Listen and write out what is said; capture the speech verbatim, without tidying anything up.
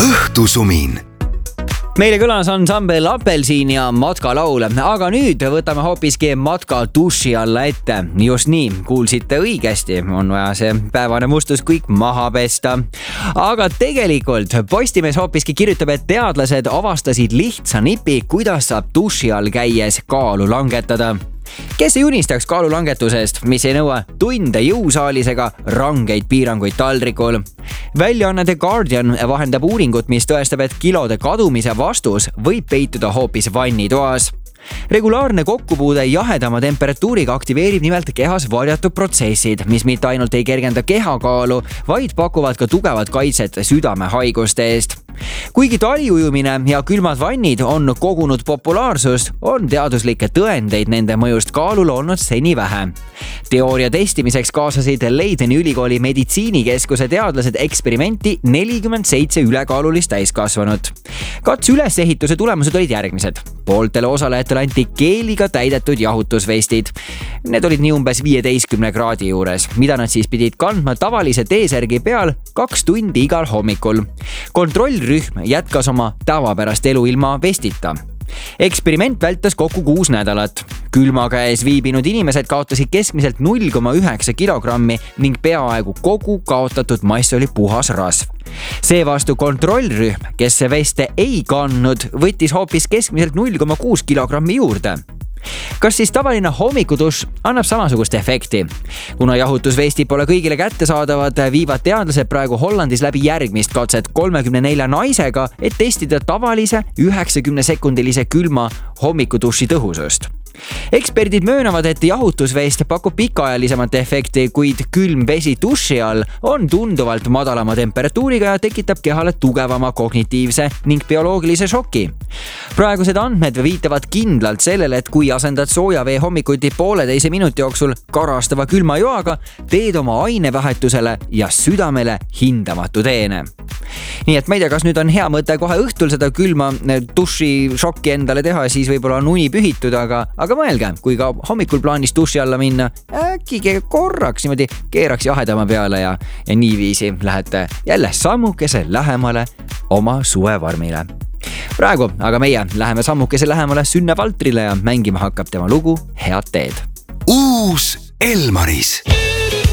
õhtusumin. Meile kõlas ansambel Apelsiin ja matkalaul, aga nüüd võtame hoopiski matka duši alla ette. Just nii, kuulsite õigesti, on vaja see päevane mustus kõik maha pesta. Aga tegelikult Postimees hoopiski kirjutab, et teadlased avastasid lihtsa nipi, kuidas saab duši all käies kaalu langetada. Kes ei unistaks kaalulangetusest, mis ei nõua tunde jõusaalis ega rangeid piiranguid taldrikul? Väljaanne The Guardian vahendab uuringut, mis tõestab, et kilode kadumise vastus võib peituda hoopis vannitoas. Regulaarne kokkupuude jahedama temperatuuriga aktiveerib nimelt kehas varjatud protsessid, mis mitte ainult ei kergenda kehakaalu, vaid pakuvad ka tugevat kaitset südamehaiguste eest. Kuigi taliujumine ja külmad vannid on kogunud populaarsust, on teaduslikke tõendeid nende mõjust kaalul olnud seni vähe. Teooria testimiseks kaasasid Leideni ülikooli meditsiinikeskuse teadlased eksperimenti nelikümmend seitse ülekaalulist täiskasvanut. Katse ülesehituse tulemused olid järgmised. Pooltele osalejatele anti keeliga täidetud jahutusvestid. Need olid nii umbes viieteistkümne kraadi juures, mida nad siis pidid kandma tavalise T-särgi peal kaks tundi igal hommikul. Kontrollrühm jätkas oma tavapärast elu ilma vestita. Eksperiment vältas kokku kuus nädalat. Külma käes viibinud inimesed kaotasid keskmiselt null koma üheksa kilogrammi ning peaaegu kogu kaotatud mass oli puhas rasv. Seevastu kontrollrühm, kes veste ei kandnud, võttis hoopis keskmiselt null koma kuus kilogrammi juurde. Kas siis tavaline hommikuduš annab samasugust efekti? Kuna jahutusvestid pole kõigile kättesaadavad, viivad teadlased praegu Hollandis läbi järgmist katset kolmekümne nelja naisega, et testida tavalise üheksakümne sekundilise külma hommikuduši tõhusust. Eksperdid möönavad, et jahutusvest pakub pikaajalisemat efekti, kuid külm vesi duši all on tunduvalt madalama temperatuuriga ja tekitab kehale tugevama kognitiivse ning bioloogilise šoki. Praegused andmed viitavad kindlalt sellele, et kui asendad sooja vee hommikuti pooleteise minuti jooksul karastava külma joaga, teed oma ainevahetusele ja südamele hindamatu teene. Nii et ma ei tea, kas nüüd on hea mõte kohe õhtul seda külma duši šokki endale teha, siis võib-olla on uni pühitud, aga, aga mõelge, kui ka hommikul plaanis duši alla minna, äkki korraks niimoodi keeraks jahedama peale ja, ja niiviisi lähete jälle sammukese lähemale oma suvevarmile. Praegu aga meie läheme sammukese lähemale Sünne Valtrile ja mängima hakkab tema lugu Head teed. Uus Elmaris.